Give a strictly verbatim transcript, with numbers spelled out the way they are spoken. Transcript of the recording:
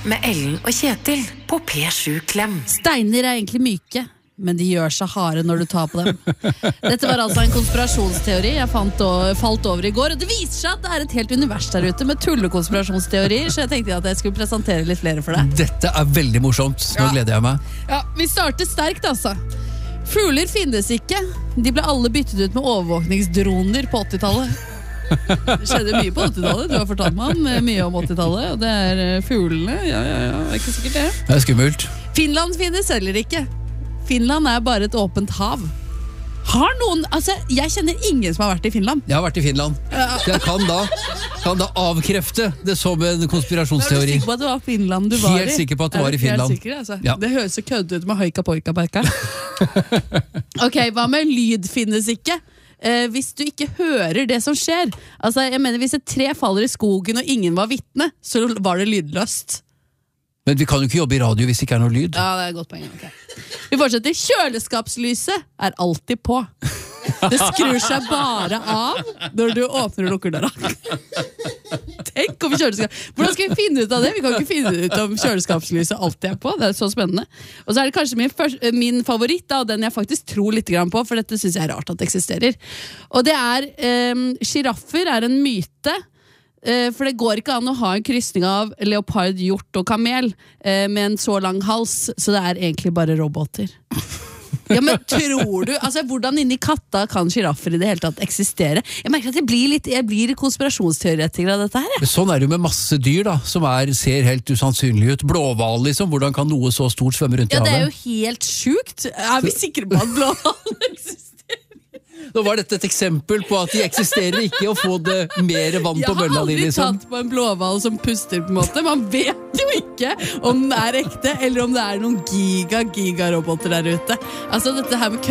med Ellen og Kjetil på P sju Klem. Steiner er egentlig myke, men de gjør seg harde når du tar på dem. Dette var altså en konspirasjonsteori jeg fant og, falt over i går, og det viser seg at det er et helt univers der ute med tullekonspirasjonsteorier, så jeg tenkte at jeg skulle presentere litt flere for deg. Dette er veldig morsomt, nå ja. gleder jeg meg. Ja, vi starter sterkt altså. Fugler finnes ikke, de ble alle byttet ut med overvåkningsdroner på åttitallet. Det skjedde mye på åttitallet, du har fortalt meg mye om åttitallet, og det er fuglene, ja, ja, ja, det er ikke sikkert det. Det er skummelt. Finland finnes heller ikke. Finland er bare et åpent hav. Har noen, altså, jeg kjenner ingen som har vært i Finland. Jeg har vært i Finland. Så jeg kan da, kan da avkrefte det som en konspirasjonsteori. Er du sikker på at det var Finland du var i? Helt sikker på at du var i Finland. Helt sikker, altså. Ja. Det høres så kødde ut med hoika poika perka. Ok, hva med lyd finnes ikke? Eh, hvis du ikke hører det som skjer, altså jeg mener hvis et tre faller i skogen og ingen var vitne, så var det lydløst. Men vi kan jo ikke jobbe i radio hvis det ikke er noe lyd. Ja, det er et godt poeng, okay. Vi fortsetter. Kjøleskapslyset er alltid på. Det skrur seg bare av når du åpner og lukker døra. Tenk om kjøleskap. Hvordan skal vi finne ut av det? Vi kan ikke finne ut om kjøleskapslyset alltid er på. Det er så spennende. Og så er det kanskje min, første, min favoritt da, og den jeg faktisk tror litt grann på, for dette synes jeg er rart at det eksisterer. Og det er um, giraffer er en myte. Uh, for det går ikke an å ha en krysning av leopard, hjort og kamel uh, med en så lang hals, så det er egentlig bare roboter. Ja, men tror du, altså hvordan inni katta kan giraffer i det hele tatt eksistere? Jeg merker at jeg blir litt, jeg blir konspirasjonsteoretiker av dette her. Men sånn er det jo med masse dyr da, som er, ser helt usannsynlig ut. Blåhval liksom, hvordan kan noe så stort svømme rundt i havet? Ja, det er jo helt sjukt. Er vi sikre på at blåhval eksisterer? Nå var dette et eksempel på at de eksisterer ikke å få det mer vann på mølla di, liksom. Jeg har aldri tatt på en blåhval som puster på en måte. Man vet jo ikke om den er ekte, eller om det er noen giga-giga-roboter der ute. Altså dette her med